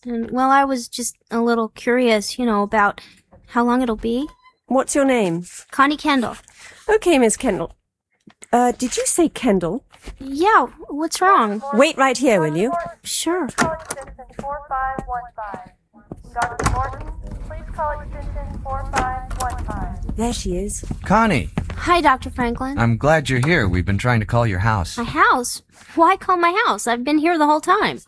And, well, I was just a little curious, about how long it'll be. What's your name? Connie Kendall. Okay, Miss Kendall. Did you say Kendall? Yeah, what's wrong? Wait right here, will you? Sure. Call extension 4515. Dr. Morton, please call extension 4515. There she is. Connie, Hi, Dr. Franklin. I'm glad you're here. We've been trying to call your house. My house? Why call my house? I've been here the whole time.